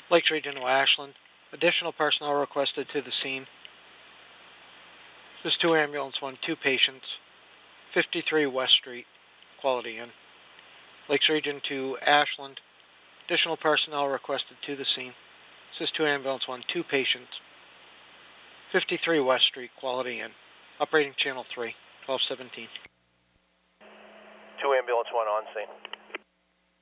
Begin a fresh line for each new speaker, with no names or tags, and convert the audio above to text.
Lakes Region to Ashland. Additional personnel requested to the scene. This is 2 ambulance 1, 2 patients. 53 West Street, Quality Inn. Lakes Region to Ashland. Additional personnel requested to the scene. This is 2 ambulance 1, 2 patients. 53 West Street, Quality Inn. Operating Channel 3, 1217.
2 ambulance 1 on scene.